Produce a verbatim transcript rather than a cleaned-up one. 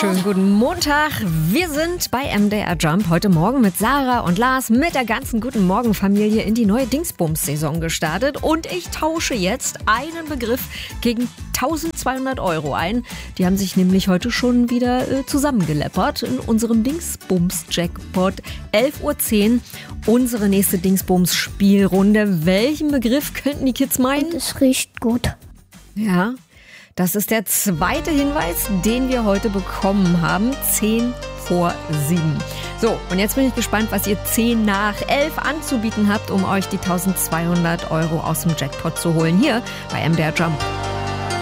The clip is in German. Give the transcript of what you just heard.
Schönen guten Montag. Wir sind bei M D R Jump heute Morgen mit Sarah und Lars mit der ganzen Guten Morgen Familie in die neue Dingsbums-Saison gestartet. Und ich tausche jetzt einen Begriff gegen eintausendzweihundert Euro ein. Die haben sich nämlich heute schon wieder äh, zusammengeleppert in unserem Dingsbums-Jackpot. elf Uhr zehn, unsere nächste Dingsbums-Spielrunde. Welchen Begriff könnten die Kids meinen? Das riecht gut. Ja, das ist der zweite Hinweis, den wir heute bekommen haben. zehn vor sieben. So, und jetzt bin ich gespannt, was ihr zehn nach elf anzubieten habt, um euch die eintausendzweihundert Euro aus dem Jackpot zu holen. Hier bei M D R Jump.